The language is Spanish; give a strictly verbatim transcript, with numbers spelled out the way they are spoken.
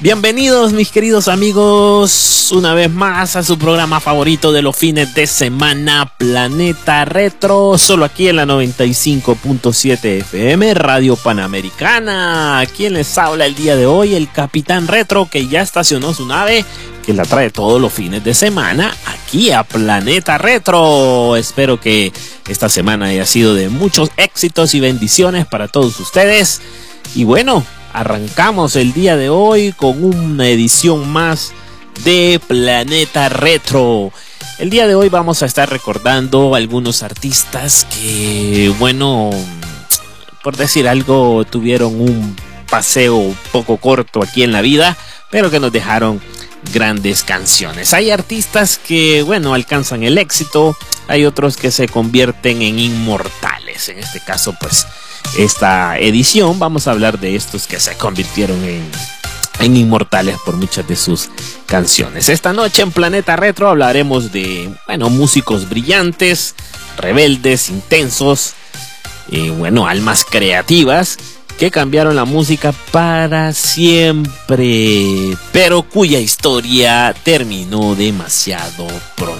Bienvenidos mis queridos amigos una vez más a su programa favorito de los fines de semana, Planeta Retro, solo aquí en la noventa y cinco punto siete F M, Radio Panamericana. Quien les habla el día de hoy, el Capitán Retro, que ya estacionó su nave, que la trae todos los fines de semana aquí a Planeta Retro. Espero que esta semana haya sido de muchos éxitos y bendiciones para todos ustedes. Y bueno, arrancamos el día de hoy con una edición más de Planeta Retro. El día de hoy vamos a estar recordando algunos artistas que, bueno, por decir algo, tuvieron un paseo un poco corto aquí en la vida, pero que nos dejaron grandes canciones. Hay artistas que, bueno, alcanzan el éxito, hay otros que se convierten en inmortales. En este caso, pues, esta edición vamos a hablar de estos que se convirtieron en, en inmortales por muchas de sus canciones. Esta noche en Planeta Retro hablaremos de, bueno, músicos brillantes, rebeldes, intensos, y bueno, almas creativas que cambiaron la música para siempre, pero cuya historia terminó demasiado pronto.